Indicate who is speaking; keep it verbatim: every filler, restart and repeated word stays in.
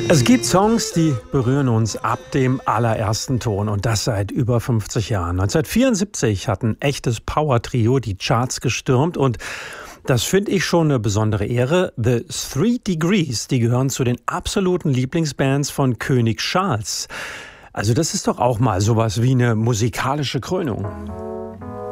Speaker 1: Es gibt Songs, die berühren uns ab dem allerersten Ton und das seit über fünfzig Jahren. neunzehnhundertvierundsiebzig hat ein echtes Power-Trio die Charts gestürmt und das finde ich schon eine besondere Ehre. The Three Degrees, die gehören zu den absoluten Lieblingsbands von König Charles. Also das ist doch auch mal sowas wie eine musikalische Krönung.